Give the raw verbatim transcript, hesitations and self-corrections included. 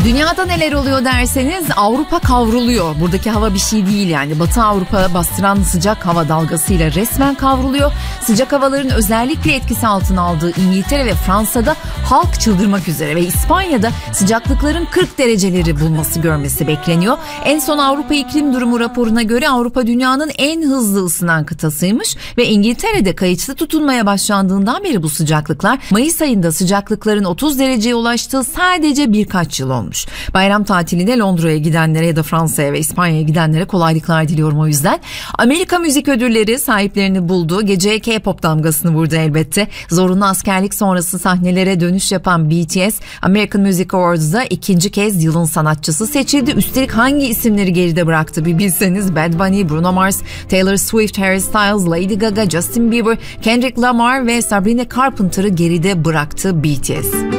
Dünyada neler oluyor derseniz Avrupa kavruluyor. Buradaki hava bir şey değil yani. Batı Avrupa bastıran sıcak hava dalgasıyla resmen kavruluyor. Sıcak havaların özellikle etkisi altına aldığı İngiltere ve Fransa'da halk çıldırmak üzere ve İspanya'da sıcaklıkların kırk dereceleri bulması görmesi bekleniyor. En son Avrupa İklim Durumu raporuna göre Avrupa dünyanın en hızlı ısınan kıtasıymış ve İngiltere'de kayıtsız tutulmaya başlandığından beri bu sıcaklıklar Mayıs ayında sıcaklıkların otuz dereceye ulaştığı sadece birkaç yıl olmuş. Bayram tatilinde Londra'ya gidenlere ya da Fransa'ya ve İspanya'ya gidenlere kolaylıklar diliyorum o yüzden. Amerika Müzik Ödülleri sahiplerini buldu. Geceye K-pop damgasını vurdu elbette. Zorunlu askerlik sonrası sahnelere dönüş yapan B T S, American Music Awards'da ikinci kez yılın sanatçısı seçildi. Üstelik hangi isimleri geride bıraktı bir bilseniz: Bad Bunny, Bruno Mars, Taylor Swift, Harry Styles, Lady Gaga, Justin Bieber, Kendrick Lamar ve Sabrina Carpenter'ı geride bıraktı B T S.